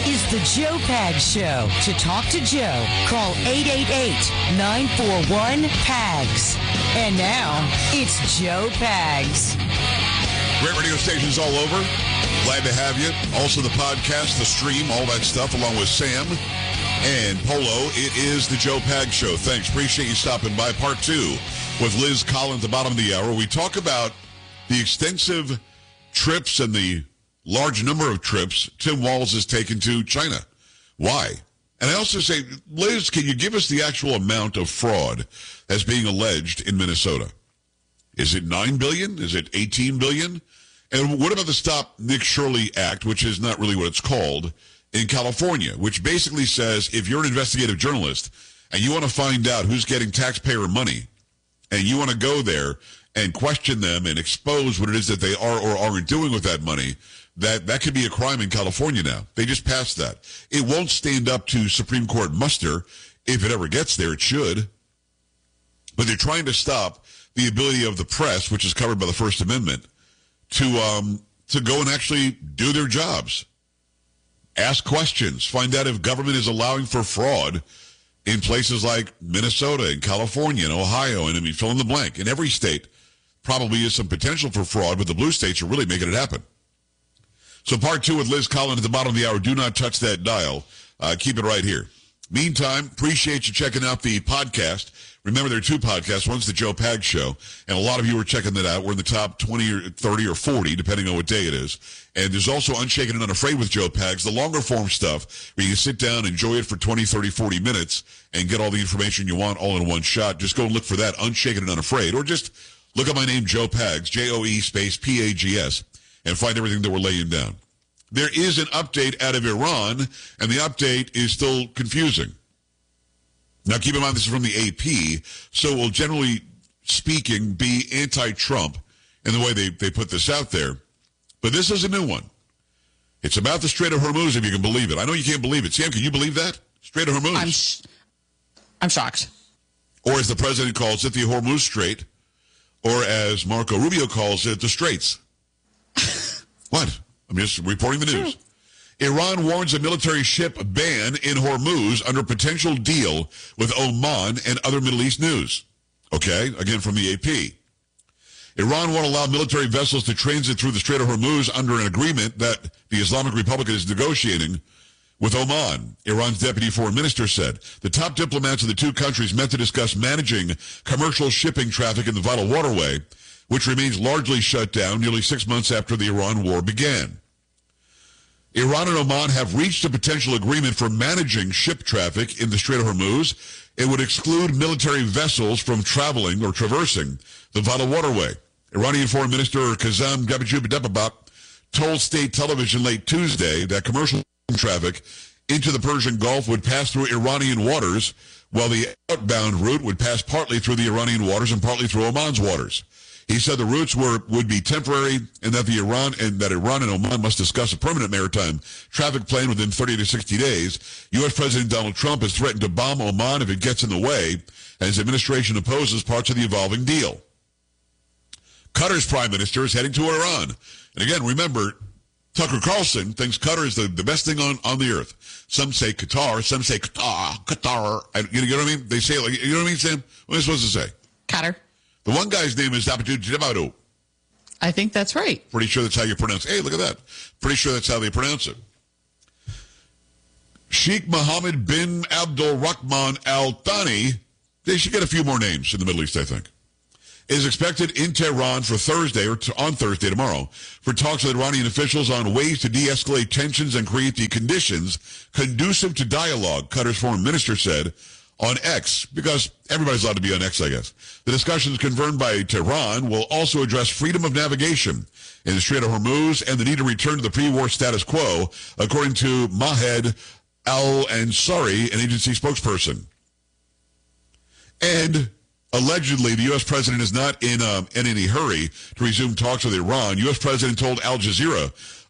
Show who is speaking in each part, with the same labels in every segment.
Speaker 1: is the Joe Pags Show. To talk to Joe, call 888-941-PAGS. And now, it's Joe Pags.
Speaker 2: Great radio stations all over. Glad to have you. Also the podcast, the stream, all that stuff, along with Sam and Polo. It is the Joe Pags Show. Thanks. Appreciate you stopping by. Part 2 with Liz Collins at the bottom of the hour. We talk about the extensive trips and the large number of trips Tim Walz has taken to China. Why? And I also say, Liz, can you give us the actual amount of fraud that's being alleged in Minnesota? Is it $9 billion? Is it $18 billion? And what about the Stop Nick Shirley Act, which is not really what it's called, in California, which basically says if you're an investigative journalist and you want to find out who's getting taxpayer money and you want to go there and question them and expose what it is that they are or aren't doing with that money, that could be a crime in California now. They just passed that. It won't stand up to Supreme Court muster. If it ever gets there, it should. But they're trying to stop the ability of the press, which is covered by the First Amendment, to go and actually do their jobs. Ask questions. Find out if government is allowing for fraud in places like Minnesota and California and Ohio, and I mean, fill in the blank. In every state, probably is some potential for fraud, but the blue states are really making it happen. So part 2 with Liz Collins at the bottom of the hour. Do not touch that dial. Keep it right here. Meantime, appreciate you checking out the podcast. Remember, there are 2 podcasts. One's the Joe Pags Show, and a lot of you are checking that out. We're in the top 20 or 30 or 40, depending on what day it is. And there's also Unshaken and Unafraid with Joe Pags, the longer form stuff, where you can sit down, enjoy it for 20, 30, 40 minutes, and get all the information you want all in one shot. Just go and look for that, Unshaken and Unafraid, or just look up my name, Joe Pags, J-O-E space P-A-G-S, and find everything that we're laying down. There is an update out of Iran, and the update is still confusing. Now, keep in mind, this is from the AP, so it will generally speaking be anti-Trump in the way they put this out there. But this is a new one. It's about the Strait of Hormuz, if you can believe it. I know you can't believe it. Sam, can you believe that? Strait of Hormuz.
Speaker 3: I'm shocked.
Speaker 2: Or as the president calls it, the Hormuz Strait. Or as Marco Rubio calls it, the Straits. What? I'm just reporting the news. Iran warns a military ship ban in Hormuz under potential deal with Oman and other Middle East news. Okay, again from the AP. Iran won't allow military vessels to transit through the Strait of Hormuz under an agreement that the Islamic Republic is negotiating with Oman, Iran's deputy foreign minister said. The top diplomats of the 2 countries met to discuss managing commercial shipping traffic in the vital waterway, which remains largely shut down nearly 6 months after the Iran war began. Iran and Oman have reached a potential agreement for managing ship traffic in the Strait of Hormuz. It would exclude military vessels from traveling or traversing the vital waterway. Iranian Foreign Minister Kazem Gabajubadebabab told state television late Tuesday that commercial traffic into the Persian Gulf would pass through Iranian waters, while the outbound route would pass partly through the Iranian waters and partly through Oman's waters. He said the routes would be temporary and that Iran and Oman must discuss a permanent maritime traffic plan within 30 to 60 days. U.S. President Donald Trump has threatened to bomb Oman if it gets in the way, and his administration opposes parts of the evolving deal. Qatar's prime minister is heading to Iran. And again, remember, Tucker Carlson thinks Qatar is the best thing on the earth. Some say Qatar, some say Qatar. You know what I mean? They say it like, you know what I mean, Sam? What am I supposed to say?
Speaker 3: Qatar.
Speaker 2: The one guy's name is Abdul Jabado.
Speaker 3: I think that's right.
Speaker 2: Pretty sure that's how you pronounce it. Hey, look at that. Pretty sure that's how they pronounce it. Sheikh Mohammed bin Abdul Rahman Al Thani, they should get a few more names in the Middle East, I think, is expected in Tehran for Thursday, or on Thursday tomorrow, for talks with Iranian officials on ways to de-escalate tensions and create the conditions conducive to dialogue, Qatar's foreign minister said on X, because everybody's allowed to be on X, I guess. The discussions confirmed by Tehran will also address freedom of navigation in the Strait of Hormuz and the need to return to the pre-war status quo, according to Mahed Al-Ansari, an agency spokesperson. And allegedly, the U.S. president is not in any hurry to resume talks with Iran. U.S. president told Al Jazeera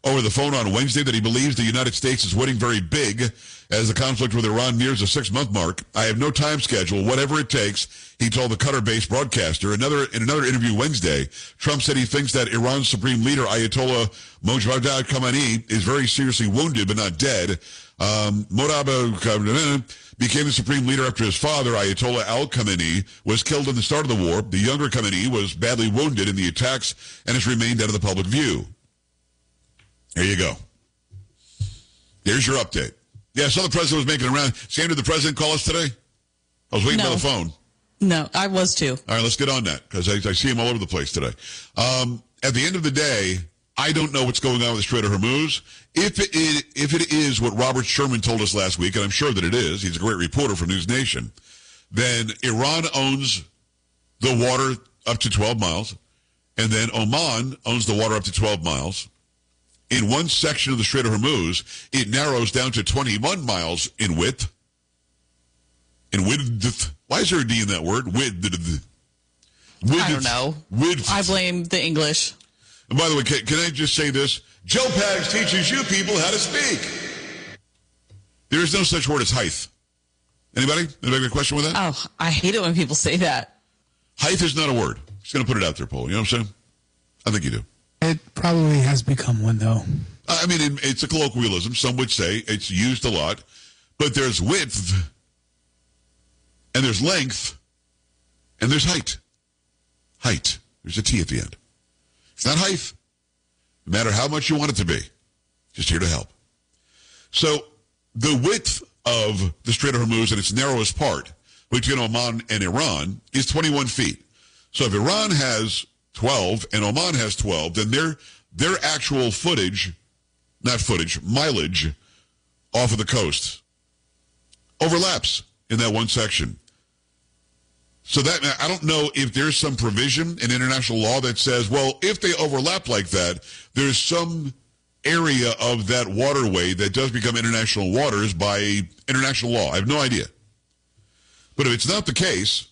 Speaker 2: over the phone on Wednesday that he believes the United States is winning very big as the conflict with Iran nears a 6-month mark. I have no time schedule, whatever it takes, he told the Qatar-based broadcaster. In another interview Wednesday, Trump said he thinks that Iran's supreme leader, Ayatollah Mojtaba Khamenei, is very seriously wounded but not dead. Mojtaba became the supreme leader after his father, Ayatollah al-Khamenei, was killed in the start of the war. The younger Khamenei was badly wounded in the attacks and has remained out of the public view. There you go. There's your update. Yeah, I saw the president was making a round. Sam, did the president call us today? I was waiting by the phone.
Speaker 3: No, I was too.
Speaker 2: All right, let's get on that because I see him all over the place today. At the end of the day, I don't know what's going on with the Strait of Hormuz. If it is what Robert Sherman told us last week, and I'm sure that it is, he's a great reporter for News Nation, then Iran owns the water up to 12 miles, and then Oman owns the water up to 12 miles. In one section of the Strait of Hormuz, it narrows down to 21 miles in width. In width. Why is there a D in that word? Width.
Speaker 3: I don't know.
Speaker 2: Width.
Speaker 3: I blame the English.
Speaker 2: And by the way, can I just say this? Joe Pags teaches you people how to speak. There is no such word as height. Anybody? Anybody got a question with that?
Speaker 3: Oh, I hate it when people say that.
Speaker 2: Height is not a word. Just going to put it out there, Paul. You know what I'm saying? I think you do.
Speaker 4: It probably has become one, though.
Speaker 2: I mean, it's a colloquialism. Some would say it's used a lot. But there's width, and there's length, and there's height. Height. There's a T at the end. It's not height. No matter how much you want it to be. Just here to help. So the width of the Strait of Hormuz in its narrowest part between Oman and Iran is 21 feet. So if Iran has 12 and Oman has 12, then their actual mileage off of the coast overlaps in that one section. So that, I don't know if there's some provision in international law that says, well, if they overlap like that, there's some area of that waterway that does become international waters by international law. I have no idea. But if it's not the case,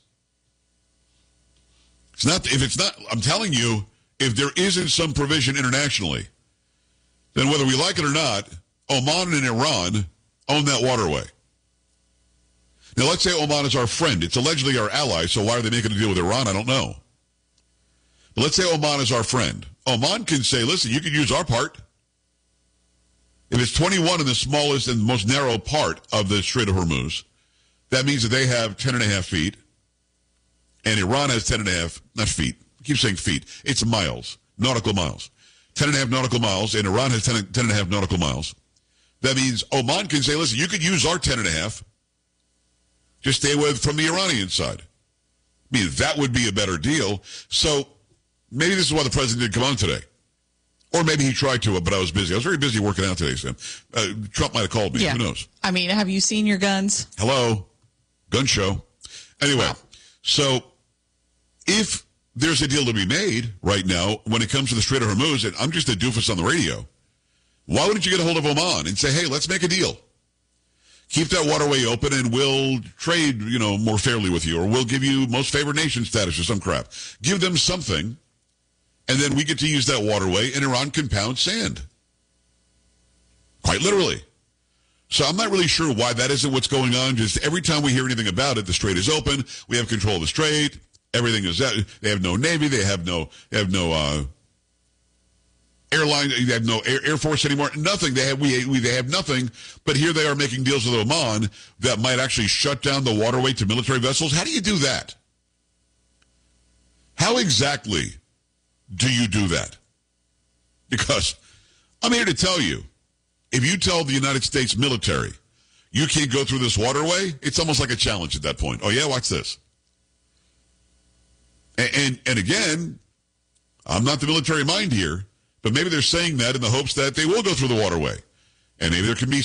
Speaker 2: I'm telling you, if there isn't some provision internationally, then whether we like it or not, Oman and Iran own that waterway. Now, let's say Oman is our friend. It's allegedly our ally, so why are they making a deal with Iran? I don't know. But let's say Oman is our friend. Oman can say, listen, you can use our part. If it's 21 in the smallest and most narrow part of the Strait of Hormuz, that means that they have 10.5 feet, and Iran has 10.5, not feet. I keep saying feet. It's miles, nautical miles. 10.5 nautical miles, and Iran has 10.5 nautical miles. That means Oman can say, listen, you could use our 10.5. Just stay away from the Iranian side. I mean, that would be a better deal. So maybe this is why the president didn't come on today. Or maybe he tried to, but I was busy. I was very busy working out today, Sam. Trump might have called me.
Speaker 3: Yeah.
Speaker 2: Who knows?
Speaker 3: I mean, have you seen your guns?
Speaker 2: Hello? Gun show. Anyway,
Speaker 3: Wow.
Speaker 2: So if there's a deal to be made right now when it comes to the Strait of Hormuz, and I'm just a doofus on the radio, why wouldn't you get a hold of Oman and say, hey, let's make a deal? Keep that waterway open and we'll trade, more fairly with you, or we'll give you most favored nation status or some crap. Give them something, and then we get to use that waterway, and Iran can pound sand. Quite literally. So I'm not really sure why that isn't what's going on. Just every time we hear anything about it, the strait is open. We have control of the strait. Everything is that. They have no Navy. They have no airline. They have no Air Force anymore. Nothing. They have nothing. But here they are making deals with Oman that might actually shut down the waterway to military vessels. How do you do that? How exactly do you do that? Because I'm here to tell you, if you tell the United States military you can't go through this waterway, it's almost like a challenge at that point. Oh yeah, watch this. And again, I'm not the military mind here, but maybe they're saying that in the hopes that they will go through the waterway. And maybe there can be